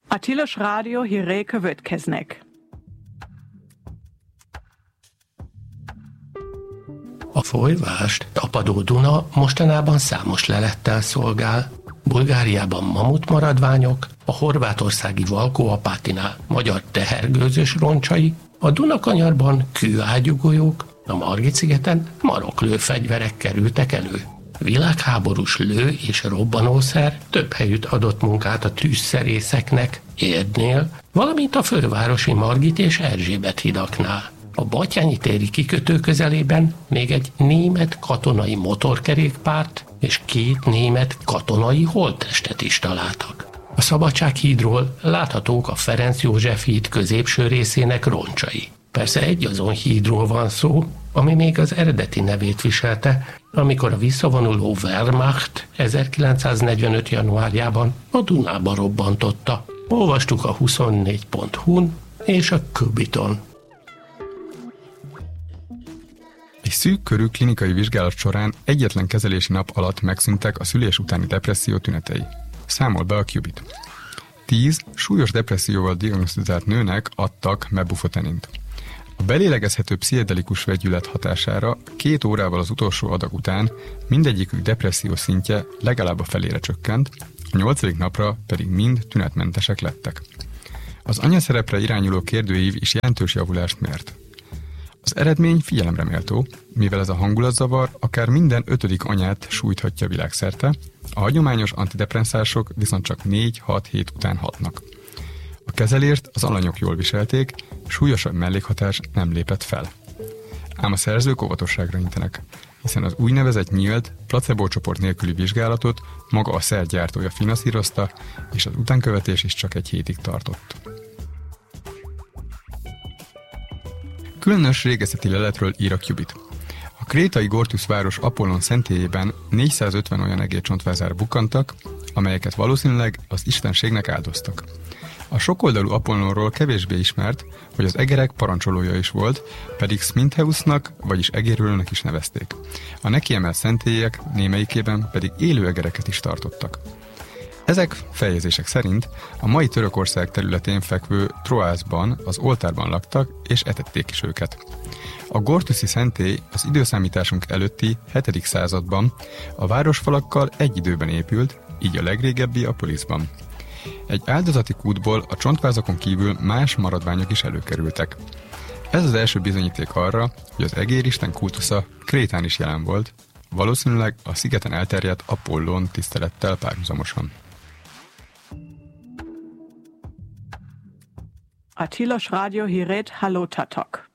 A Tilos Rádió hírei következnek. A folyvást tapadó Duna mostanában számos lelettel szolgál. Bulgáriában mamut maradványok, a horvátországi Valkó-Apatinál magyar tehergőzös roncsai, a Dunakanyarban kőágyúgolyók, a Margit-szigeten maroklőfegyverek kerültek elő. Világháborús lő- és robbanószer több helyütt adott munkát a tűzszerészeknek Érdnél, valamint a fővárosi Margit és Erzsébet hidaknál. A Batthyány téri kikötő közelében még egy német katonai motorkerékpárt és 2 német katonai holttestet is találtak. A Szabadsághídról láthatók a Ferenc József híd középső részének roncsai. Persze egy azon hídról van szó, ami még az eredeti nevét viselte, amikor a visszavonuló Wehrmacht 1945. januárjában a Dunába robbantotta. Olvastuk a 24.hu-n és a Kubiton. Egy szűk körű klinikai vizsgálat során egyetlen kezelési nap alatt megszűntek a szülés utáni depresszió tünetei. Számol be a Qubit. 10 súlyos depresszióval diagnosztizált nőnek adtak mebufotenint. A belélegezhető pszichedelikus vegyület hatására 2 órával az utolsó adag után mindegyikük depresszió szintje legalább a felére csökkent, a 8. napra pedig mind tünetmentesek lettek. Az anyaszerepre irányuló kérdőív is jelentős javulást mért. Az eredmény figyelemre méltó, mivel ez a hangulatzavar akár minden 5. anyát sújthatja világszerte, a hagyományos antidepresszánsok viszont csak 4-6 hét után hatnak. A kezelést az alanyok jól viselték, súlyosabb mellékhatás nem lépett fel. Ám a szerzők óvatosságra intenek, hiszen az úgynevezett nyílt, placebo csoport nélküli vizsgálatot maga a szer gyártója finanszírozta, és az utánkövetés is csak 1 hétig tartott. Különös régészeti leletről ír a Qubit. A krétai Gortys város Apollon szentélyében 450 olyan egércsontvázár bukkantak, amelyeket valószínűleg az istenségnek áldoztak. A sokoldalú Apollonról kevésbé ismert, hogy az egerek parancsolója is volt, pedig Smintheusnak, vagyis egérülőnek is nevezték. A neki emelt szentélyek némelyikében pedig élő egereket is tartottak. Ezek feljegyzések szerint a mai Törökország területén fekvő Troászban az oltárban laktak és etették is őket. A gortyszi szentély az időszámításunk előtti 7. században a városfalakkal egy időben épült, így a legrégebbi a Polisban. Egy áldozati kútból a csontvázakon kívül más maradványok is előkerültek. Ez az első bizonyíték arra, hogy az egéristen kultusza Krétán is jelen volt, valószínűleg a szigeten elterjedt Apollón tisztelettel párhuzamosan. A Tilos Rádió hírét hallottatok.